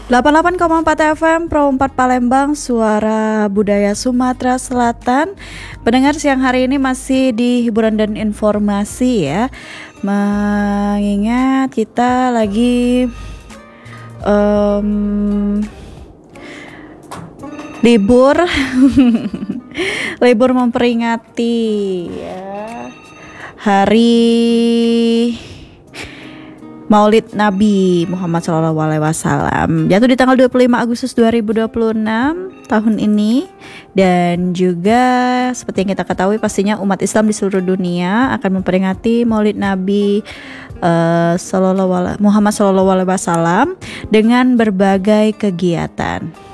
88,4 FM Pro 4 Palembang, suara budaya Sumatera Selatan. Pendengar, siang hari ini masih di hiburan dan informasi ya. Mengingat kita lagi libur libur memperingati ya, hari Maulid Nabi Muhammad SAW jatuh di tanggal 25 Agustus 2026 tahun ini. Dan juga seperti yang kita ketahui, pastinya umat Islam di seluruh dunia akan memperingati Maulid Nabi Muhammad SAW dengan berbagai kegiatan.